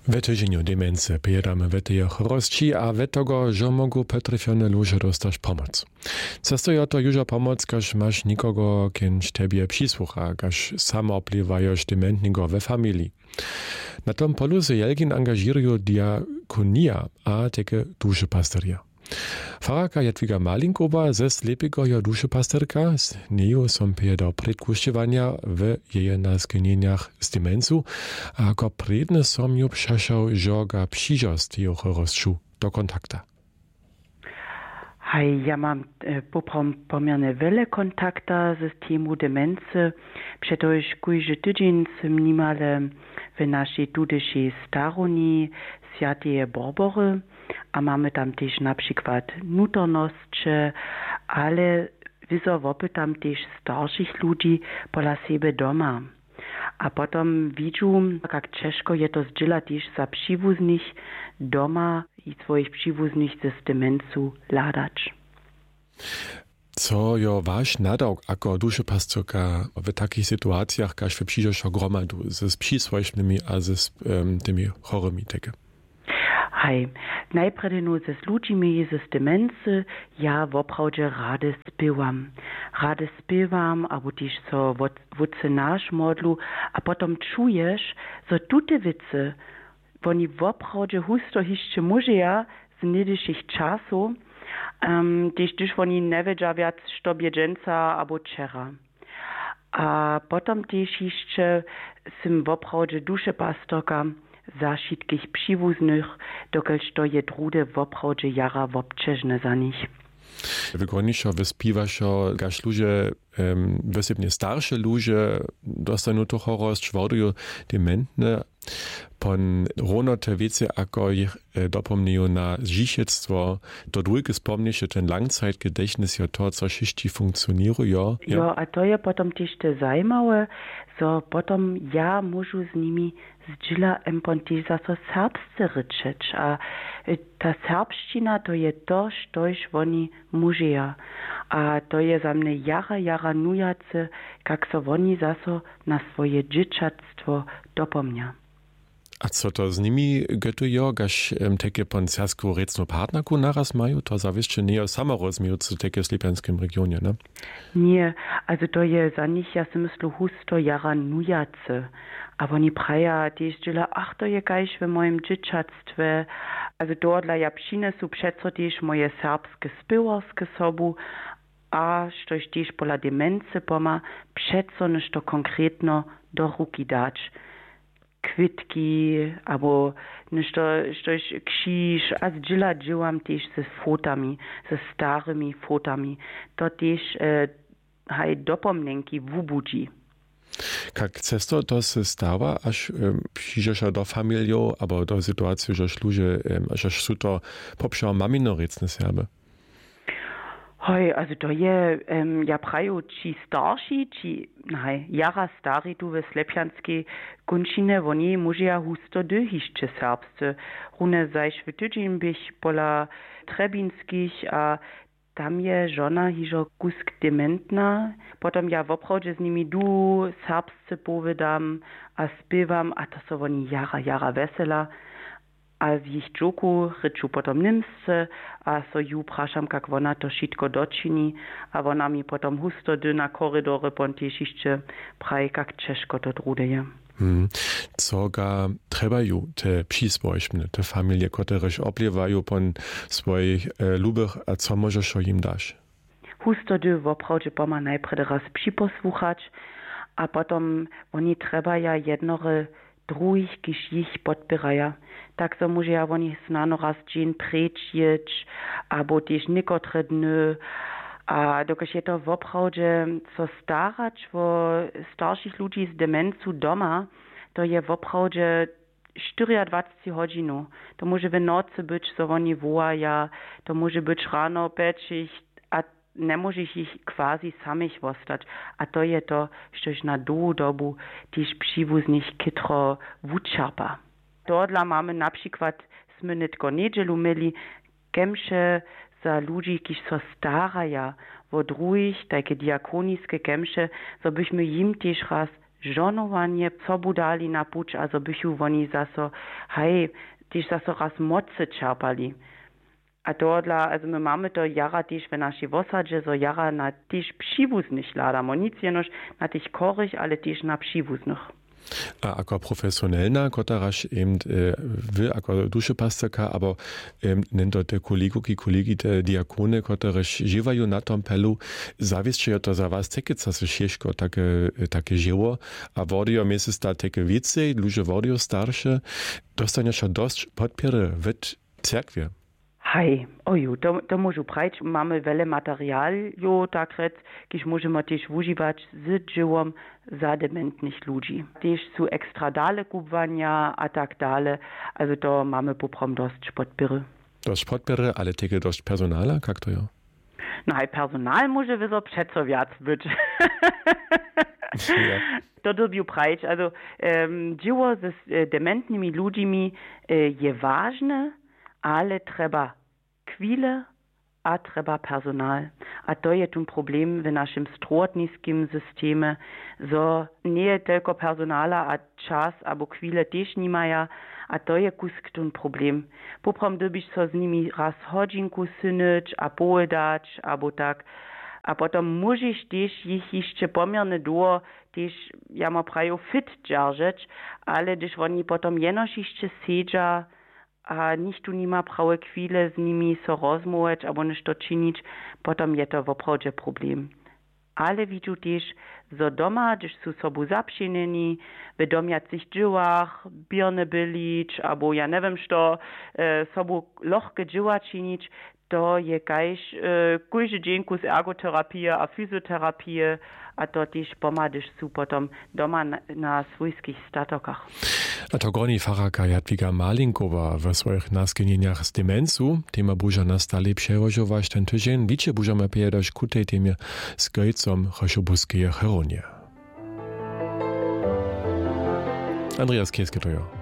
W tydzieniu demence pijadamy w tej chorości, a w tego, że mogą potrafione ludzie dostać pomoc. Zastoja to już pomoc, każ masz nikogo, kiedyś tebie przysłucha, każ sam opliwajosz dementnego we familii. Na tom polu se jelgin angażirują diakonia, a takie duszepasтерja. Faraka Jadwiga Malinkowa ze slepego jo duszepasтерka z neju som do predkušćevanja w jej nazgnieniach z demencu, a ako predne som ju přešał, že ga přižost jeho chorostču do kontakta. Hej, ja mam pomierne wiele kontakta z temu demence. Przetoż kujże tydzień som nimale w naszej tutejszej staroni Świętej Barbory, a mamy tam też na przykład nutorność, ale wieso tam też starszych ludzi pola siebie doma. A potom widzę, jak ciężko je to zdziela też za przywóznych doma i swoich przywóznych z demencu ladać. Co jo wasz nadał jako duszepasтерka w takich sytuacjach, każ przyjdziesz gromadu z przysłojnymi, a z tymi chorymi takie? Hej, najpierw nur z ludźmi z demency ja woprawdzie rady śpiewam. Rady śpiewam, albo też so wucenasz modlu, a potom czujesz, że tute wice, oni woprawdzie husto jeszcze mużeja z niedysich czasu, też oni nie wiedział wiac, co bieżąca albo czera. A potom też jeszcze sim woprawdzie duszepasтерka za všetkých přívuznych, dokelž to je drude woprawdzie jara wobčežne za nich. Wygodniejszo wyspiwaszo, gaż ludzie, wysybnie starsze ludzie, dostaną to chorost, czwardują dementne, pon rono te wiece, ako ich dopomnieją na życiectwo, to drugie spomnieše ten Langzeitgedächtnis, ja to, co šišti funkcjonuje. Ja, a to je potom też te zajmawe, so potom ja môžu z nimi zdźila empon za to serbsce ryczeć, a ta serbština to je to, štož oni mužeja. A to je za mnie jara nujace, jak so oni zaso na swoje dzieciactwo dopomnia. A co to z nimi götuje, gaż takie pon sersku recno partnerku naraz mają, to zawieszcze nie samo rozumieją, co takie w Slipianskim regionie, ne? Nie, also to je za nich, ja si myslu, husto jara nujace. A oni praja też dziela, ach, to je gajś w moim dzieciactwie. Also dort dla ja przynesu przeco też moje serbskie spiewarskie sobu, a štož też pola demence poma przeco nešto konkretno do ruki dać. Kwitki, albo nešto, štož krzyż, a zdziela działam też ze fotami, ze starymi fotami. To też haj dopomnienki wubudzi. Jak cesto to se stawa, aż przyjdziesz do familii, albo do sytuacji, że ludzie, aż są to poprzez maminorecne serby? Hej, also to je, ja praju, ci starsi, jara stari tu ve Slepjanskiej kunčine, oni mužeja husto dyhišće serbsce. Rune zajš v tydzień bych pola Trebinskich, a tam je żona hižo kusk dementna. Potom ja woprawdzie z nimi du serbsce powiedam, a śpiewam, a to są oni jara wesela. A z ich dżoku ryczu potom nimsce, a so ju praszam, jak ona to wszystko doczyni, a ona mi potom husto na korydory pontieš jeszcze praj, jak ciężko to drudeje. Co ga trebają te przyswojeśne, te familie, któreż obliewają pon swoich lubych, a co możesz im dać? Husto woprawdzie poma najpierw raz przyposłuchać, a potom oni trebaja jednore druhých, když jich podpiraja. Tak so môže ja oni snano raz dzień prečieť, abo tiež niekotre dny. A dokiaľ je to woprawdzie so starać o starszych ludzi z demencu doma, to je woprawdzie 24 godzin. To może w nocy być, so oni wołaja, to może być rano, pečich, a ne możeš ich quasi samych ostać. A to je to, štož na długu dobu też przywóznych kytro wučerpa. Dodla mamy na przykład, sme netko niedzielu mieli kemše za ludzi, kiż so staraja, wo druhich, takie diakoniskie kemše, so byśmy im też raz żonowanie, co budali na pucz, also bychu oni zaso, hej, tyś zaso raz mocy czerpali. A to also my mamy to jara tyś w naszej wosadzie, so jara na tyś przywóznych ladamo, nic jenoż na tyś korych, ale tyś na przywóznych. A ako profesjonelna, kotaraż wy ako dušepasterka, aber nendo te kolegi, te diakony, kotaraż żywają na tom pelu, zawieszcie to za was takie, co się ciężko takie żyło, a wodio miejsce takie więcej, ludzie wodio starsze, dostaniesz dość podpiery w cerkwie. Hej, oju, to może prać, mamy wiele materiału, tak rzec, kiż możemy też używać z dziełom za dementnych ludzi. Też są ekstra dale kupowania, a tak dalej, also to mamy poprom dość podpiery. Dość podpiery, ale takie dość personala, jak to ja? No, personal może wyso przeco wiac być. Ja. To dobił prać, also dzieło z dementnymi ludźmi je ważne, ale trzeba chwilę, a trzeba personal. A to je ten problem w naszym strotniskim systemie, so nie tylko personala, a czas, albo chwilę też nie mają, a to je kusk ten problem. Poprom dobisz so z nimi raz hodzinku synyć, a pojedać, albo tak. A potem musisz też ich jeszcze pomierne długo też, ja ma prajo fit dzierżyć, ale gdyż oni potem jenoż jeszcze siedzą, a nikt tu nie ma prawe chwile z nimi so rozmawiać, albo niż to czynić, potem je to woprawdzie problem. Ale widzę też, że doma, gdyż są sobą zaprzyneni, w domiacych dziełach, birne bylić, albo ja nie wiem co, sobą lochke dzieła czynić, to je kajś każdy dzień z ergoterapii a fizjoterapii, a to też pomaga, są potem doma na swojskich statokach. A to goni faraka Jadwiga Malinkowa w swoich naskinieniach z demencu, tema buža nastali przełożować ten tydzień, liczy bużamy pojadać ku tej temie z gejcom Choszobuskie Heronie. Andreas Kieske to jo.